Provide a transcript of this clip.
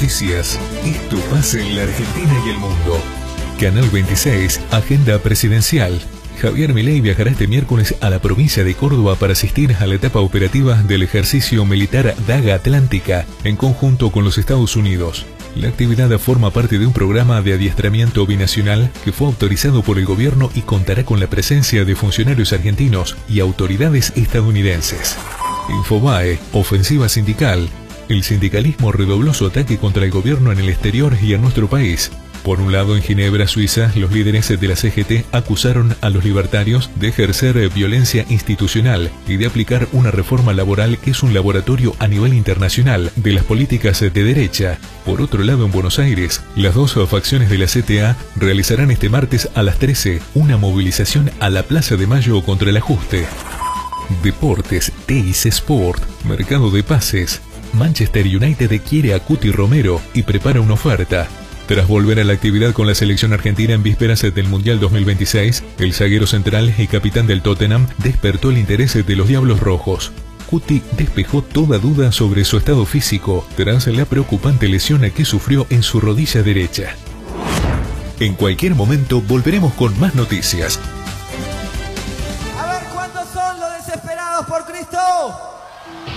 noticias. Esto pasa en la Argentina y el mundo. Canal 26, Agenda Presidencial. Javier Milei viajará este miércoles a la provincia de Córdoba para asistir a la etapa operativa del ejercicio militar Daga Atlántica en conjunto con los Estados Unidos. La actividad forma parte de un programa de adiestramiento binacional que fue autorizado por el gobierno y contará con la presencia de funcionarios argentinos y autoridades estadounidenses. Infobae, ofensiva sindical. El sindicalismo redobló su ataque contra el gobierno en el exterior y en nuestro país. Por un lado, en Ginebra, Suiza, los líderes de la CGT acusaron a los libertarios de ejercer violencia institucional y de aplicar una reforma laboral que es un laboratorio a nivel internacional de las políticas de derecha. Por otro lado, en Buenos Aires, las dos facciones de la CTA realizarán este martes a las 13 una movilización a la Plaza de Mayo contra el ajuste. Deportes, Teis Sport, mercado de pases. Manchester United quiere a Cuti Romero y prepara una oferta. Tras volver a la actividad con la selección argentina en vísperas del Mundial 2026, el zaguero central y capitán del Tottenham despertó el interés de los Diablos Rojos. Cuti despejó toda duda sobre su estado físico tras la preocupante lesión que sufrió en su rodilla derecha. En cualquier momento volveremos con más noticias.